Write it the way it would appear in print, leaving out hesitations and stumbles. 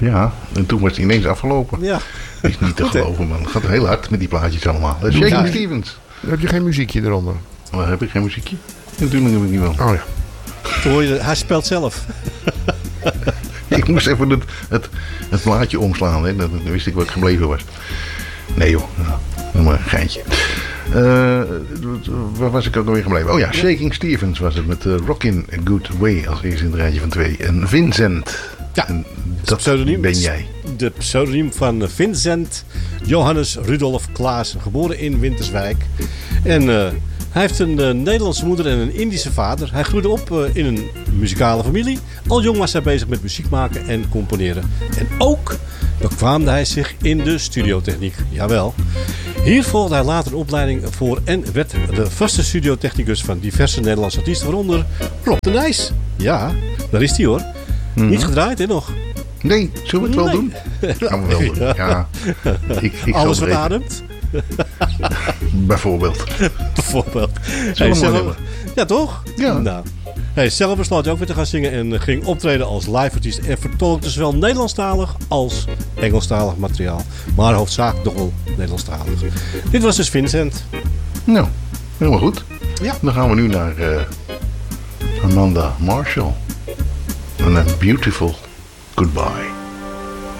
Ja, en toen was het ineens afgelopen. Ja. Is niet te geloven, man. Het gaat heel hard met die plaatjes allemaal. Shaking Stevens. Heb je geen muziekje eronder? Maar heb ik geen muziekje? Natuurlijk heb ik niet wel. Oh ja. Hij speelt zelf. Ik moest even het plaatje omslaan. Hè. Dan wist ik wat gebleven was. Nee joh, maar een geintje. Waar was ik ook alweer gebleven? Oh ja, Shaking Stevens was het met Rockin' a Good Way als eerste in het rijtje van 2. En Vincent. Ja, en dat pseudoniem ben jij. De pseudoniem van Vincent Johannes Rudolf Klaas, geboren in Winterswijk. En hij heeft een Nederlandse moeder en een Indische vader. Hij groeide op in een muzikale familie. Al jong was hij bezig met muziek maken en componeren. En ook bekwaamde hij zich in de studiotechniek. Jawel. Hier volgde hij later een opleiding voor en werd de vaste studiotechnicus van diverse Nederlandse artiesten, waaronder Rob de Nijs. Ja, daar is hij hoor. Niet gedraaid hè nog? Nee, zullen we het wel doen? Gaan we wel doen. Ja. Ik Alles wat ademt. Bijvoorbeeld. Ja, toch? Ja. Nou. Zelf besloot hij ook weer te gaan zingen en ging optreden als live-artiest en vertolkte zowel Nederlandstalig als Engelstalig materiaal. Maar hoofdzakelijk nog wel Nederlandstalig. Dit was dus Vincent. Nou, helemaal goed. Ja. Dan gaan we nu naar Amanda Marshall. En een Beautiful Goodbye.